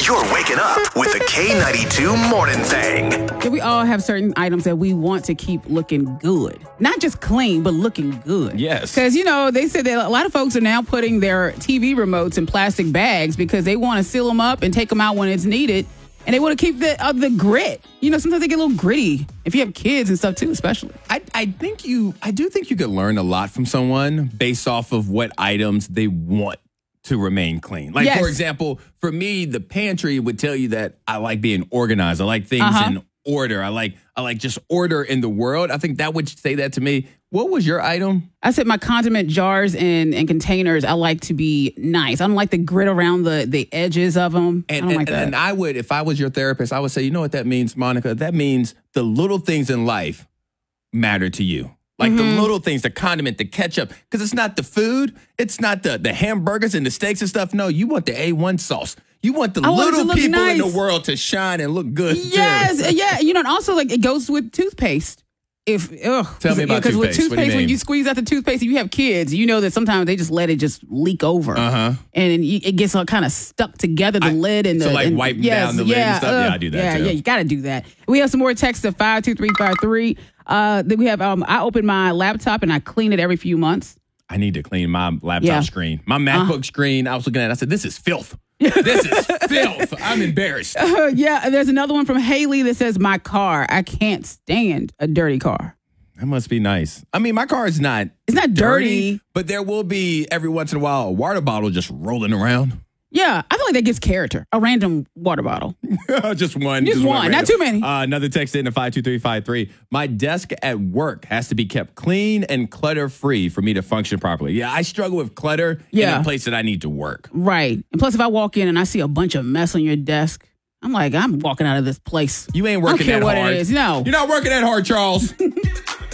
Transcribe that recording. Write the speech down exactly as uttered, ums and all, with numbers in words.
You're waking up with the K ninety-two Morning Thing. Yeah, we all have certain items that we want to keep looking good. Not just clean, but looking good. Yes. Because, you know, they said that a lot of folks are now putting their T V remotes in plastic bags because they want to seal them up and take them out when it's needed. And they want to keep the uh, the grit. You know, sometimes they get a little gritty. If you have kids and stuff, too, especially. I, I think you, I do think you could learn a lot from someone based off of what items they want to remain clean. Like, Yes. for example, for me, the pantry would tell you that I like being organized. I like things Uh-huh. in order. I like I like just order in the world. I think that would say that to me. What was your item? I said my condiment jars and, and containers, I like to be nice. I don't like the grit around the, the edges of them. And, I don't and, like that. and I would, if I was your therapist, I would say, you know what that means, Monica? That means the little things in life matter to you. Like Mm-hmm. the little things, the condiment, the ketchup. Because it's not the food. It's not the, the hamburgers and the steaks and stuff. No, you want the A one sauce. You want the I want it to little look people in nice. the world to shine and look good. too. Yes, yeah. You know, and also, like, it goes with toothpaste. If ugh, Tell me about because with toothpaste. What do you toothpaste, when mean? you squeeze out the toothpaste, if you have kids, you know that sometimes they just let it just leak over, Uh-huh. and then you, it gets all kind of stuck together, the I- lid and the so, like, and, wiping down the lid and stuff? Yeah, I do that, Yeah, too. yeah, you got to do that. We have some more texts to five two three five three. Uh, then we have um, I open my laptop and I clean it every few months. I need to clean my laptop Yeah. screen. My MacBook screen, I was looking at it, I said, this is filth. This is filth. I'm embarrassed. Uh, yeah, and there's another one from Haley that says my car. I can't stand a dirty car. That must be nice. I mean, my car is not It's not dirty. but there will be every once in a while a water bottle just rolling around. Yeah, I feel like that gives character. A random water bottle. just one. Just one, not random. too many. Uh, another text in to five two three five three. My desk at work has to be kept clean and clutter-free for me to function properly. Yeah, I struggle with clutter Yeah. in a place that I need to work. Right. And plus, if I walk in and I see a bunch of mess on your desk, I'm like, I'm walking out of this place. You ain't I don't working care that what hard. it is. No. You're not working that hard, Charles.